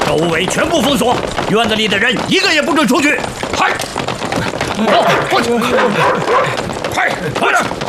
周围全部封锁，院子里的人一个也不准出去。快，快，快点！